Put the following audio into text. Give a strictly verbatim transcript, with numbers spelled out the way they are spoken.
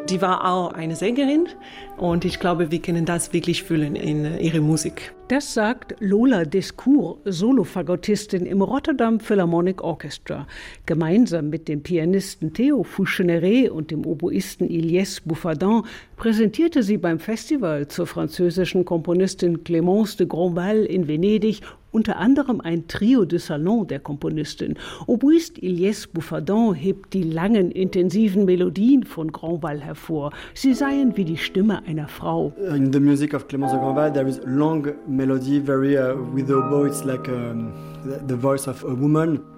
Sie war auch eine Sängerin und ich glaube, wir können das wirklich fühlen in ihrer Musik. Das sagt Lola Descours, Solofagottistin im Rotterdam Philharmonic Orchestra. Gemeinsam mit dem Pianisten Theo Foucheneret und dem Oboisten Ilyes Bouffardin präsentierte sie beim Festival zur französischen Komponistin Clémence de Grandval in Venedig unter anderem ein Trio de Salon der Komponistin. Oboist Ilyes Bouffardin hebt die langen, intensiven Melodien von Grandval hervor. Sie seien wie die Stimme einer Frau. In the music of Clémence de Grandval there is long melody, very uh, with the oboe it's like um, the voice of a woman.